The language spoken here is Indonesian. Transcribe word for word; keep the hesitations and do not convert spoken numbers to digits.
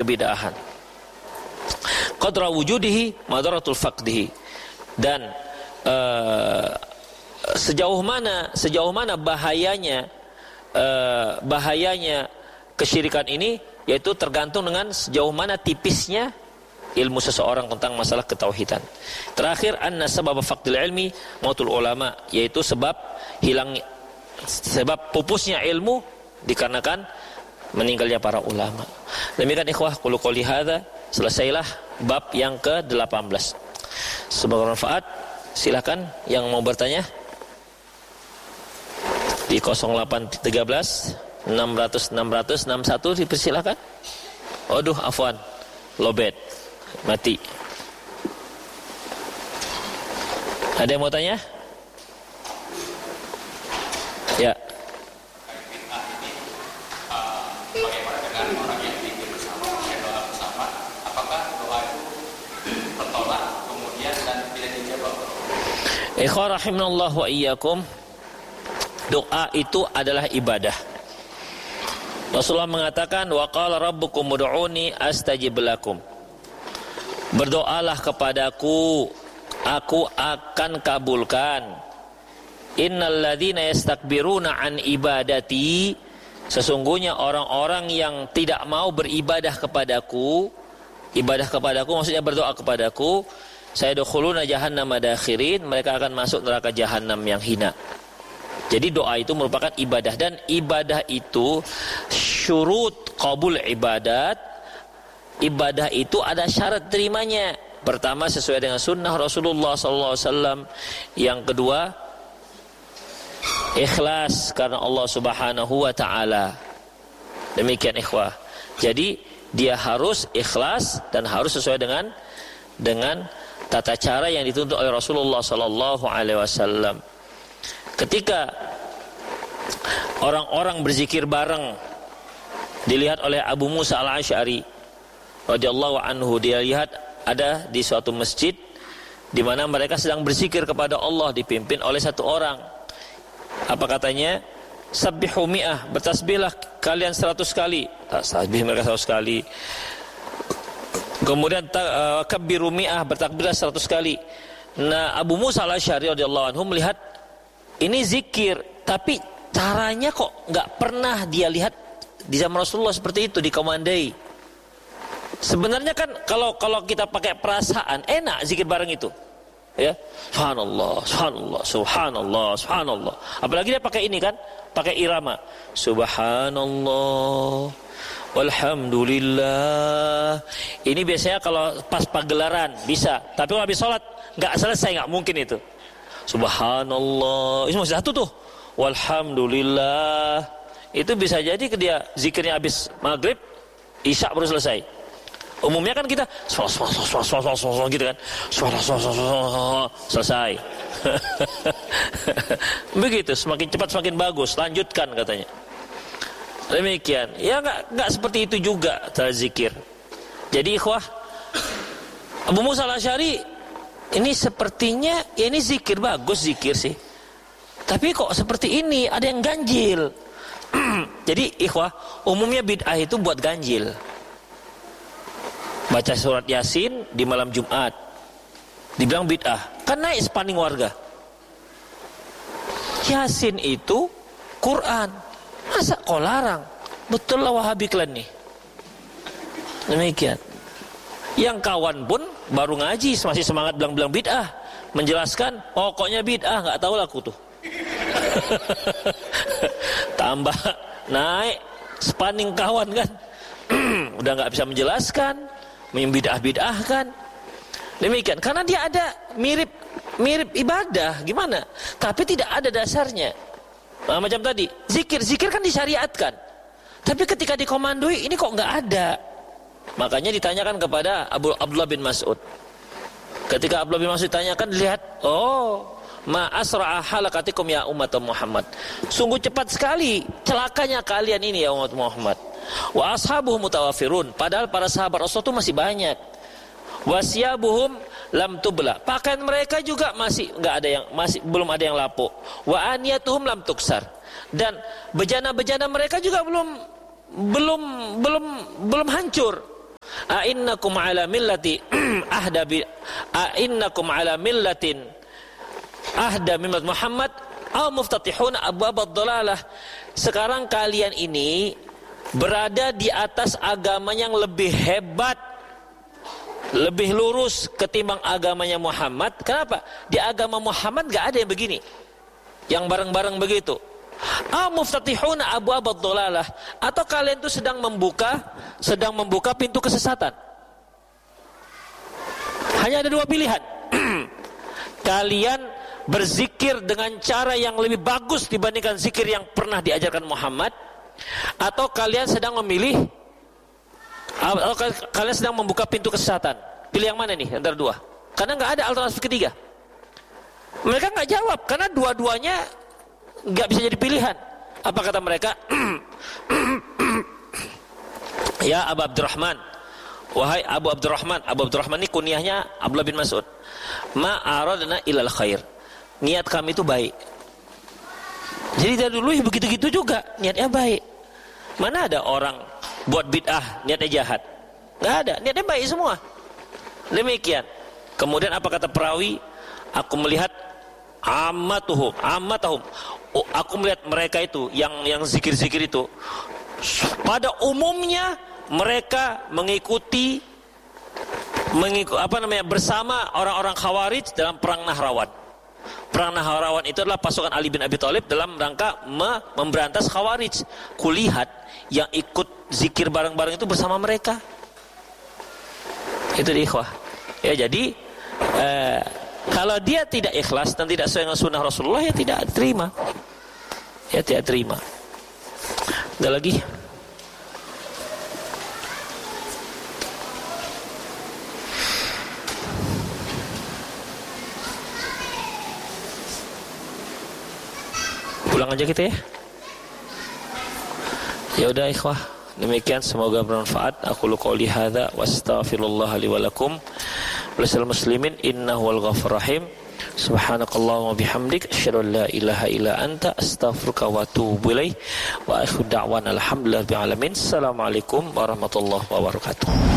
kebid'ahan. Qadra wujudihi madaratul faqdihi. Dan uh, sejauh mana sejauh mana bahayanya uh, bahayanya kesyirikan ini, yaitu tergantung dengan sejauh mana tipisnya ilmu seseorang tentang masalah ketauhidan. Terakhir, anna sabab faqdil ilmi mautul ulama, yaitu sebab hilang sebab pupusnya ilmu dikarenakan meninggalnya para ulama. Demikian ikhwah, qulu qouli hadza, selesailah bab yang ke delapan belas. Semoga bermanfaat. Silakan yang mau bertanya di nol delapan satu tiga enam nol nol enam nol nol enam satu dipersilakan. Aduh, afwan, lobet mati. Ada yang mau tanya? Ya. Bagaimana dengan orang yang zikir bersama, doa bersama? Apakah doa itu tertolak kemudian dan tidak dijawab? Ikhwan rahimanallah wa iyyakum. Doa itu adalah ibadah. Rasulullah mengatakan, wa qala rabbukum ud'uni astajib lakum. Berdoalah kepadaku, aku akan kabulkan. Innal ladzina yastakbiruna an ibadati, sesungguhnya orang-orang yang tidak mau beribadah kepadaku, ibadah kepadaku maksudnya berdoa kepadaku, sayadkhuluna jahannama dakhirin, mereka akan masuk neraka jahanam yang hina. Jadi doa itu merupakan ibadah, dan ibadah itu syurut qabul ibadat. Ibadah itu ada syarat terimanya. Pertama, sesuai dengan sunnah Rasulullah sallallahu alaihi wasallam. Yang kedua, ikhlas karena Allah Subhanahu wa taala. Demikian ikhwah. Jadi dia harus ikhlas dan harus sesuai dengan dengan tata cara yang dituntut oleh Rasulullah sallallahu alaihi wasallam. Ketika orang-orang berzikir bareng, dilihat oleh Abu Musa al-Asy'ari radhiyallahu anhu, dia lihat ada di suatu masjid di mana mereka sedang berzikir kepada Allah dipimpin oleh satu orang. Apa katanya? Sabbihu mi'ah, bertasbihlah kalian seratus kali. Tasbih mereka seratus kali. Kemudian uh, kabbiru mi'ah, bertakbirlah seratus kali. Nah, Abu Musa al-Asy'ari radhiyallahu anhu melihat ini zikir, tapi caranya kok nggak pernah dia lihat di zaman Rasulullah seperti itu dikomandai. Sebenarnya kan kalau kalau kita pakai perasaan enak zikir bareng itu, ya, subhanallah, subhanallah, subhanallah, subhanallah. Apalagi dia pakai ini kan, pakai irama, subhanallah, walhamdulillah. Ini biasanya kalau pas pagelaran bisa, tapi kalau habis sholat nggak selesai, nggak mungkin itu. Subhanallah, itu masih satu tuh. Walhamdulillah. Itu bisa jadi dia zikirnya habis maghrib, isya baru selesai. Umumnya kan kita swala swala swala swala swala gitu kan. Swala swala swala selesai. Begitu, semakin cepat semakin bagus, lanjutkan katanya. Demikian. Ya enggak enggak seperti itu juga cara zikir. Jadi ikhwah, Abu Musa al-Asy'ari ini sepertinya, ya ini zikir, bagus zikir sih, tapi kok seperti ini, ada yang ganjil. Jadi ikhwah, umumnya bid'ah itu buat ganjil. Baca surat Yasin di malam Jumat dibilang bid'ah, kan naik spanding warga. Yasin itu Quran, masa kau larang? Betul lah Wahabi kalian nih. Demikian. Yang kawan pun baru ngaji masih semangat bilang-bilang bid'ah, menjelaskan pokoknya bid'ah, nggak tahu lah aku tuh. Tambah naik spanding kawan kan, udah nggak bisa menjelaskan, membid'ah-bid'ahkan. Demikian, karena dia ada mirip mirip ibadah gimana, tapi tidak ada dasarnya. Nah, macam tadi zikir, zikir kan disyariatkan, tapi ketika dikomandoi ini kok nggak ada. Makanya ditanyakan kepada Abu Abdullah bin Mas'ud. Ketika Abdullah bin Mas'ud ditanyakan, lihat, oh, ma asra'a halakatikum ya umat Muhammad. Sungguh cepat sekali celakanya kalian ini ya umat Muhammad. Wa ashabuhu mutawafirun. Padahal para sahabat Rasul itu masih banyak. Wasyabuhum lam tubla. Pakaian mereka juga masih enggak ada yang masih belum ada yang lapuk. Wa aniyatuhum lam tuksar. Dan bejana-bejana mereka juga belum belum belum belum hancur. A innakum ala millati ahda bi a innakum ala millatin ahda mimmat Muhammad aw muftatihuna abwabad dhalalah. Sekarang kalian ini berada di atas agama yang lebih hebat, lebih lurus ketimbang agamanya Muhammad. Kenapa? Di agama Muhammad gak ada yang begini, yang bareng-bareng begitu. Ah muftatihuna abwabad dhalalah, atau kalian itu sedang membuka sedang membuka pintu kesesatan. Hanya ada dua pilihan. Kalian berzikir dengan cara yang lebih bagus dibandingkan zikir yang pernah diajarkan Muhammad, atau kalian sedang memilih atau kalian sedang membuka pintu kesesatan. Pilih yang mana nih antara dua? Karena nggak ada alternatif ketiga. Mereka nggak jawab karena dua-duanya nggak bisa jadi pilihan. Apa kata mereka? Ya Abu Abdurrahman, wahai Abu Abdurrahman. Abu Abdurrahman ini kunyahnya Abdullah bin Mas'ud. Ma aradna ilal khair. Niat kami itu baik. Jadi dari dulu ya begitu-gitu juga, niatnya baik. Mana ada orang buat bid'ah niatnya jahat? Nggak ada, niatnya baik semua. Demikian. Kemudian apa kata perawi? Aku melihat ammatuhum, ammatahum. Oh, aku melihat mereka itu yang yang zikir-zikir itu pada umumnya mereka mengikuti mengikut apa namanya bersama orang-orang Khawarij dalam perang Nahrawan. Perang Nahrawan itu adalah pasukan Ali bin Abi Thalib dalam rangka me- memberantas Khawarij. Kulihat yang ikut zikir bareng-bareng itu bersama mereka. Itu di ikhwah. Ya jadi eh, kalau dia tidak ikhlas dan tidak sesuai dengan sunnah Rasulullah, ya tidak terima. Ya tidak terima. Ada lagi? Pulang aja kita ya. Ya udah ikhwah. Demikian, semoga bermanfaat. Aku qouli hadza wa astaghfirullah li wa lakum wa muslimin innahu wal ghafurur rahim. Subhanakallahumma bihamdik asyhadu an la ilaha illa anta astaghfiruka wa atubu ilaik. Wa akhiru da'wana alhamdulillahi rabbil alamin. Assalamualaikum warahmatullahi wabarakatuh.